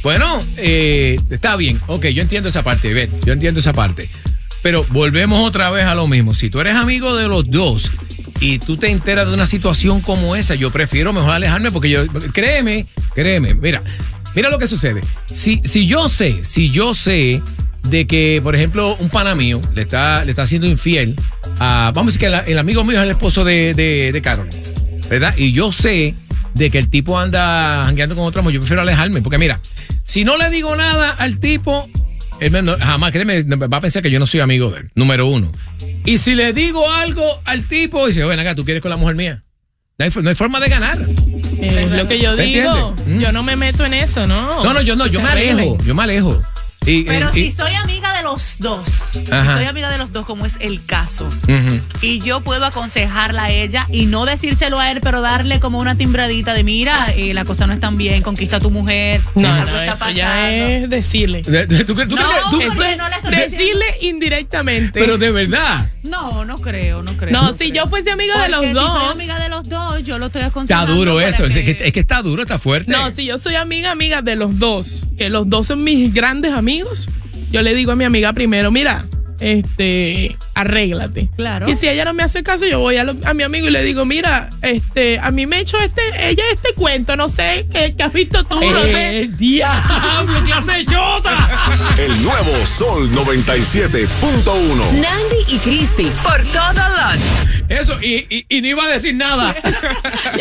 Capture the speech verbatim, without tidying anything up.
Bueno, eh, está bien. Ok, yo entiendo esa parte, Ivette, yo entiendo esa parte. Pero volvemos otra vez a lo mismo. Si tú eres amigo de los dos y tú te enteras de una situación como esa, yo prefiero mejor alejarme porque yo, créeme, créeme, mira, mira lo que sucede. Si, si yo sé, si yo sé de que, por ejemplo, un pana mío le está, le está siendo infiel a, vamos a decir que el, el amigo mío es el esposo de, de, de Carol, ¿verdad? Y yo sé de que el tipo anda jangueando con otro amor, yo prefiero alejarme, porque mira, si no le digo nada al tipo, él no, jamás, créeme, va a pensar que yo no soy amigo de él, número uno. Y si le digo algo al tipo, dice, ven acá, ¿tú quieres con la mujer mía? No hay, no hay forma de ganar. Es lo que yo digo. ¿Mm? Yo no me meto en eso, ¿no? No, no, yo no, yo me alejo, yo me alejo. Y, Pero y, si soy amiga de los dos, si soy amiga de los dos, como es el caso, uh-huh. y yo puedo aconsejarla a ella y no decírselo a él, pero darle como una timbradita de mira, eh, la cosa no es tan bien, conquista a tu mujer, no, algo no, está eso pasando. Ya es decirle. De, de, ¿tú, tú, no, tú, eso es no le estoy decirle diciendo. indirectamente. Pero de verdad. No, no creo, no creo. No, no si creo. yo fuese amiga Porque de los si dos. soy amiga de los dos, yo lo estoy aconsejando. Está duro eso, que... es, que, es que está duro, está fuerte. No, si yo soy amiga, amiga de los dos, que los dos son mis grandes amigos, yo le digo a mi amiga primero, mira, este, arréglate. Claro. Y si ella no me hace caso, yo voy a, lo, a mi amigo y le digo, mira, este, a mí me echó este, ella este cuento, no sé, que, que has visto tú, no sé. ¡El diablo, clase chota! El nuevo Sol noventa y siete punto uno. Nandi y Cristi, por todo Lot. Eso, y, y, y no iba a decir nada.